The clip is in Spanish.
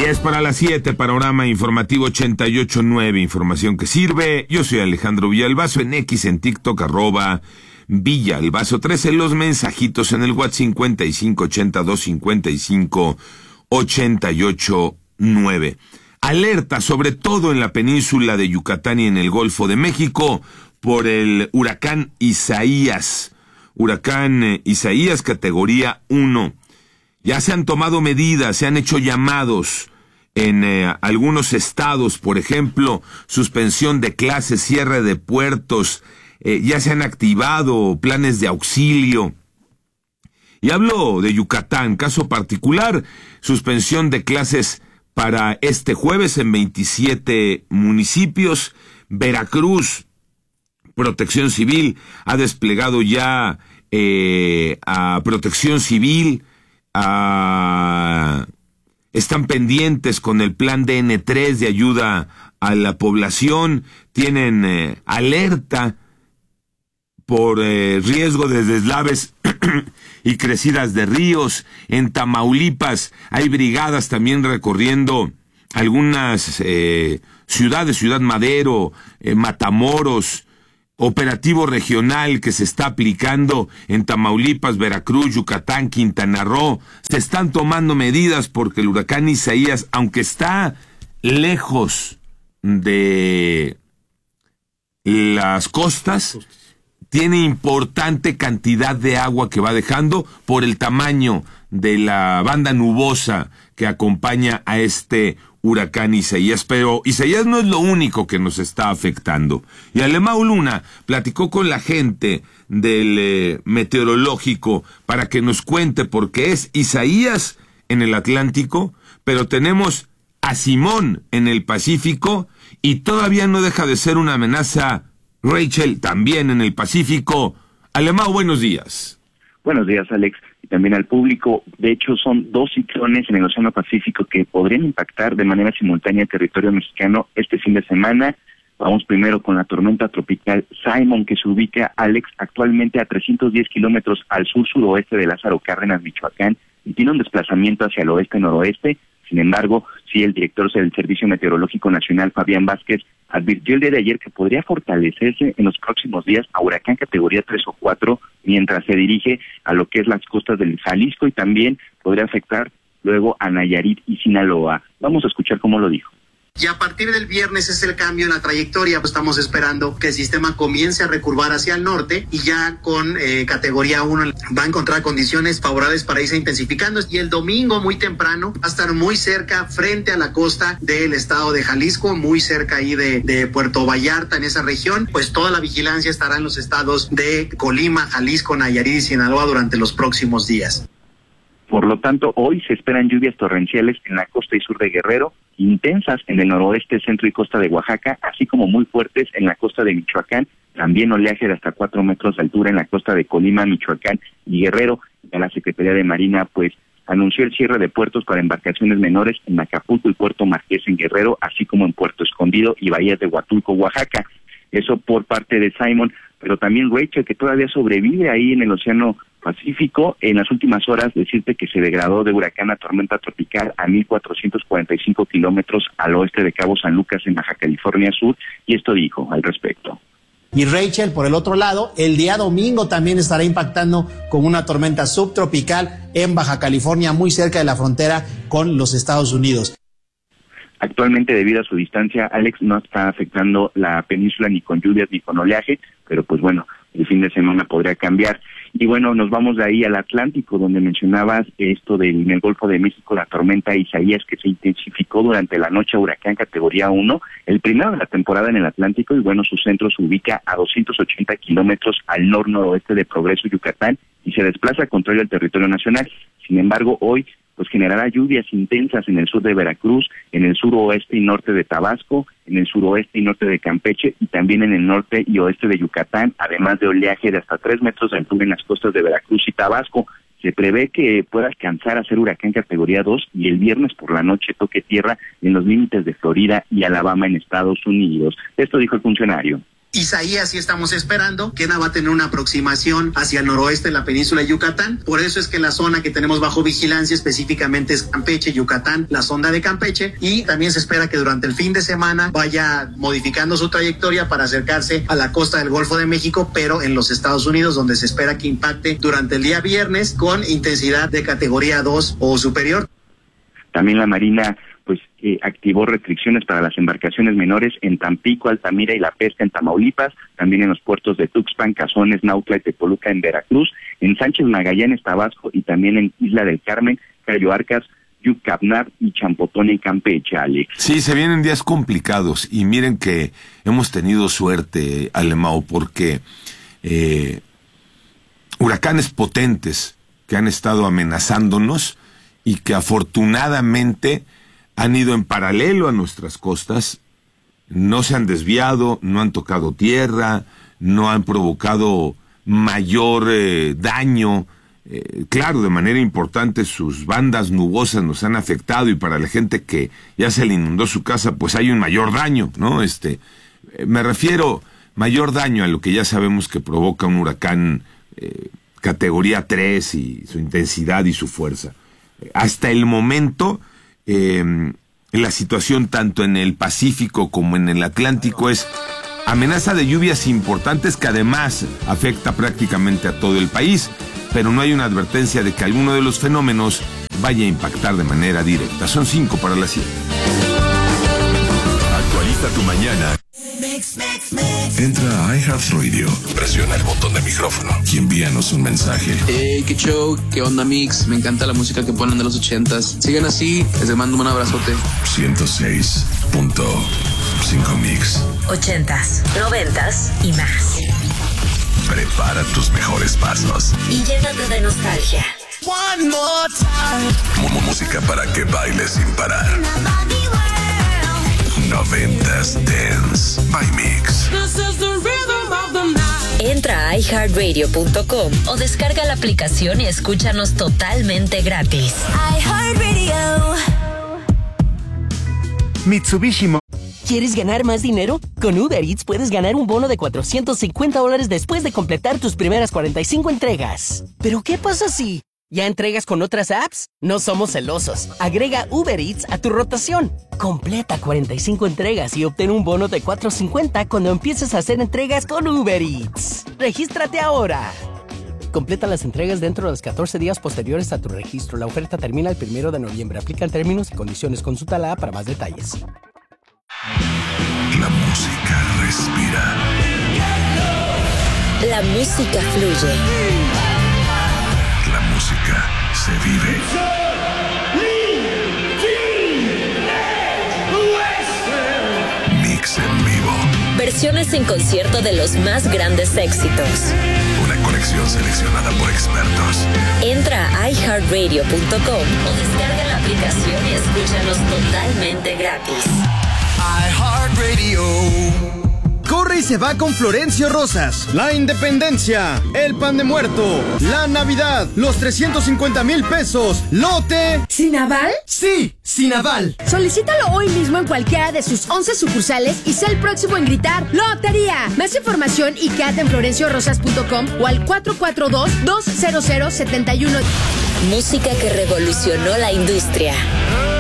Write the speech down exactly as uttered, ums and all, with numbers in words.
diez para las siete, panorama informativo ochenta y ocho punto nueve, información que sirve. Yo soy Alejandro Villalbazo, en X, en TikTok, arroba Villalbazo trece, los mensajitos en el WhatsApp cincuenta y cinco ochenta y dos cincuenta y cinco ochenta y ocho nueve. Alerta, sobre todo en la península de Yucatán y en el Golfo de México, por el huracán Isaías. Huracán eh, Isaías, categoría uno. Ya se han tomado medidas, se han hecho llamados en eh, algunos estados, por ejemplo, suspensión de clases, cierre de puertos, eh, ya se han activado planes de auxilio. Y hablo de Yucatán, caso particular, suspensión de clases para este jueves en veintisiete municipios. Veracruz, Protección Civil, ha desplegado ya eh, a Protección Civil, a... están pendientes con el plan D N tres de ayuda a la población, tienen eh, alerta por eh, riesgo de deslaves y crecidas de ríos. En Tamaulipas hay brigadas también recorriendo algunas eh, ciudades, Ciudad Madero, eh, Matamoros, operativo regional que se está aplicando en Tamaulipas, Veracruz, Yucatán, Quintana Roo. Se están tomando medidas porque el huracán Isaías, aunque está lejos de las costas, tiene importante cantidad de agua que va dejando por el tamaño de la banda nubosa que acompaña a este huracán Isaías. Pero Isaías no es lo único que nos está afectando. Y Alemão Luna platicó con la gente del eh, meteorológico para que nos cuente, porque es Isaías en el Atlántico, pero tenemos a Simón en el Pacífico, y todavía no deja de ser una amenaza Rachel también en el Pacífico. Alemão, buenos días. Buenos días, Alex, y también al público. De hecho, son dos ciclones en el Océano Pacífico que podrían impactar de manera simultánea el territorio mexicano este fin de semana. Vamos primero con la tormenta tropical Simon, que se ubica, Alex, actualmente a trescientos diez kilómetros al sur-suroeste de Lázaro Cárdenas, Michoacán, y tiene un desplazamiento hacia el oeste-noroeste. Sin embargo, sí, el director del Servicio Meteorológico Nacional, Fabián Vázquez, advirtió el día de ayer que podría fortalecerse en los próximos días a huracán categoría tres o cuatro, mientras se dirige a lo que es las costas del Jalisco, y también podría afectar luego a Nayarit y Sinaloa. Vamos a escuchar cómo lo dijo. Y a partir del viernes es el cambio en la trayectoria. Pues estamos esperando que el sistema comience a recurvar hacia el norte, y ya con eh, categoría uno va a encontrar condiciones favorables para irse intensificando. Y el domingo muy temprano va a estar muy cerca, frente a la costa del estado de Jalisco, muy cerca ahí de, de Puerto Vallarta, en esa región. Pues toda la vigilancia estará en los estados de Colima, Jalisco, Nayarit y Sinaloa durante los próximos días. Por lo tanto, hoy se esperan lluvias torrenciales en la costa y sur de Guerrero, intensas en el noroeste, centro y costa de Oaxaca, así como muy fuertes en la costa de Michoacán, también oleaje de hasta cuatro metros de altura en la costa de Colima, Michoacán y Guerrero. Ya la Secretaría de Marina, pues, anunció el cierre de puertos para embarcaciones menores en Acapulco y Puerto Marqués en Guerrero, así como en Puerto Escondido y Bahías de Huatulco, Oaxaca. Eso por parte de Simon, pero también Rachel, que todavía sobrevive ahí en el Océano Pacífico. En las últimas horas, decirte que se degradó de huracán a tormenta tropical a mil cuatrocientos cuarenta y cinco kilómetros al oeste de Cabo San Lucas, en Baja California Sur, y esto dijo al respecto. Y Rachel, por el otro lado, el día domingo también estará impactando con una tormenta subtropical en Baja California, muy cerca de la frontera con los Estados Unidos. Actualmente, debido a su distancia, Alex, no está afectando la península ni con lluvias ni con oleaje, pero pues bueno, el fin de semana podría cambiar. Y bueno, nos vamos de ahí al Atlántico, donde mencionabas esto del en el Golfo de México, la tormenta Isaías, que se intensificó durante la noche a huracán categoría uno, el primero de la temporada en el Atlántico, y bueno, su centro se ubica a doscientos ochenta kilómetros al nor-noroeste de Progreso, Yucatán, y se desplaza contrario al territorio nacional. Sin embargo, hoy pues generará lluvias intensas en el sur de Veracruz, en el suroeste y norte de Tabasco, en el suroeste y norte de Campeche, y también en el norte y oeste de Yucatán, además de oleaje de hasta tres metros de altura en las costas de Veracruz y Tabasco. Se prevé que pueda alcanzar a ser huracán categoría dos, y el viernes por la noche toque tierra en los límites de Florida y Alabama en Estados Unidos. Esto dijo el funcionario. Isaías sí estamos esperando que va a tener una aproximación hacia el noroeste de la península de Yucatán. Por eso es que la zona que tenemos bajo vigilancia específicamente es Campeche, Yucatán, la sonda de Campeche, y también se espera que durante el fin de semana vaya modificando su trayectoria para acercarse a la costa del Golfo de México, pero en los Estados Unidos, donde se espera que impacte durante el día viernes con intensidad de categoría dos o superior. También la Marina pues eh, activó restricciones para las embarcaciones menores en Tampico, Altamira y La Pesca en Tamaulipas, también en los puertos de Tuxpan, Cazones, Nautla y Tepoluca en Veracruz, en Sánchez Magallanes, Tabasco y también en Isla del Carmen, Cayo Arcas, Yucatán y Champotón en Campeche, Alex. Sí, se vienen días complicados y miren que hemos tenido suerte, Alemão, porque eh, huracanes potentes que han estado amenazándonos y que afortunadamente han ido en paralelo a nuestras costas, no se han desviado, no han tocado tierra, no han provocado mayor eh, daño. Eh, claro, de manera importante sus bandas nubosas nos han afectado y para la gente que ya se le inundó su casa, pues hay un mayor daño, ¿no? Este, eh, me refiero mayor daño a lo que ya sabemos que provoca un huracán eh, categoría tres y su intensidad y su fuerza. Eh, hasta el momento, Eh, la situación tanto en el Pacífico como en el Atlántico es amenaza de lluvias importantes que además afecta prácticamente a todo el país, pero no hay una advertencia de que alguno de los fenómenos vaya a impactar de manera directa. Son cinco para las siete. Actualiza tu mañana. Entra a iHeartRadio, presiona el botón de micrófono y envíanos un mensaje. Hey, qué show, qué onda, Mix. Me encanta la música que ponen de los ochentas. Sigan así, les mando un abrazote. ciento seis punto cinco Mix. Ochentas, noventas y más. Prepara tus mejores pasos y llénate de nostalgia. One more time. Música para que bailes sin parar. Noventas Dance by Mix. Entra a i heart radio punto com o descarga la aplicación y escúchanos totalmente gratis. iHeartRadio. Mitsubishi. ¿Quieres ganar más dinero? Con Uber Eats puedes ganar un bono de cuatrocientos cincuenta dólares después de completar tus primeras cuarenta y cinco entregas. ¿Pero qué pasa si ya entregas con otras apps? No somos celosos. Agrega Uber Eats a tu rotación. Completa cuarenta y cinco entregas y obtén un bono de cuatrocientos cincuenta cuando empieces a hacer entregas con Uber Eats. ¡Regístrate ahora! Completa las entregas dentro de los catorce días posteriores a tu registro. La oferta termina el primero de noviembre. Aplican términos y condiciones. Consulta la app para más detalles. La música respira. La música fluye. La música se vive. Mix en vivo. Versiones en concierto de los más grandes éxitos. Una colección seleccionada por expertos. Entra a i heart radio punto com o descarga la aplicación y escúchanos totalmente gratis. iHeartRadio. Corre y se va con Florencio Rosas. La Independencia, el Pan de Muerto, la Navidad, los trescientos cincuenta mil pesos, lote. ¿Sin aval? Sí, sin aval. Solicítalo hoy mismo en cualquiera de sus once sucursales y sé el próximo en gritar ¡Lotería! Más información y quédate en florencio rosas punto com o al cuatro cuatro dos, dos cero cero, siete uno. Música que revolucionó la industria.